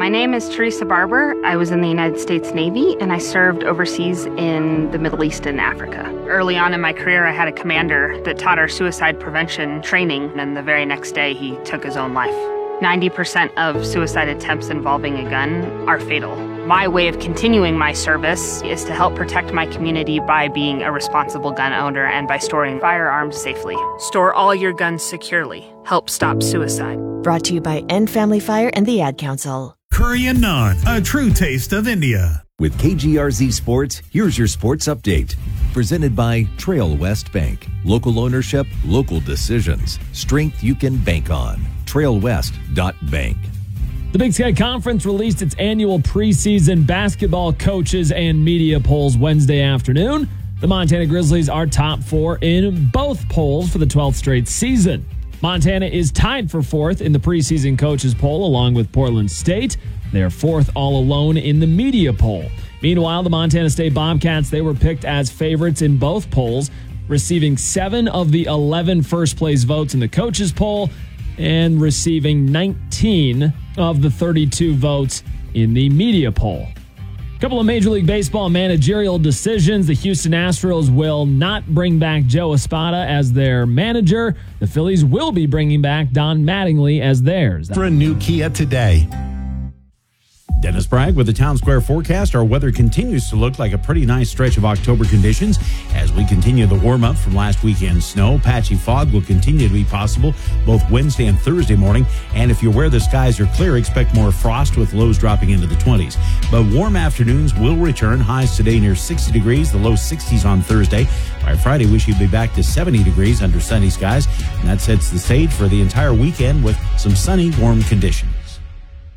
My name is Teresa Barber. I was in the United States Navy, and I served overseas in the Middle East and Africa. Early on in my career, I had a commander that taught our suicide prevention training, and the very next day, he took his own life. 90% of suicide attempts involving a gun are fatal. My way of continuing my service is to help protect my community by being a responsible gun owner and by storing firearms safely. Store all your guns securely. Help stop suicide. Brought to you by End Family Fire and the Ad Council. Curry and Naan, a true taste of India. With KGRZ Sports, here's your sports update. Presented by Trail West Bank. Local ownership, local decisions. Strength you can bank on. TrailWest.bank. The Big Sky Conference released its annual preseason basketball coaches and media polls Wednesday afternoon. The Montana Grizzlies are top 4 in both polls for the 12th straight season. Montana is tied for 4th in the preseason coaches poll along with Portland State. They're 4th all alone in the media poll. Meanwhile, the Montana State Bobcats, they were picked as favorites in both polls, receiving 7 of the 11 first-place votes in the coaches poll and receiving 19 of the 32 votes in the media poll. A couple of Major League Baseball managerial decisions. The Houston Astros will not bring back Joe Espada as their manager. The Phillies will be bringing back Don Mattingly as theirs. For a new Kia today. Dennis Bragg with the Town Square forecast. Our weather continues to look like a pretty nice stretch of October conditions as we continue the warm-up from last weekend's snow. Patchy fog will continue to be possible both Wednesday and Thursday morning. And if you're where the skies are clear, expect more frost with lows dropping into the 20s. But warm afternoons will return. Highs today near 60 degrees, the low 60s on Thursday. By Friday, we should be back to 70 degrees under sunny skies. And that sets the stage for the entire weekend with some sunny, warm conditions.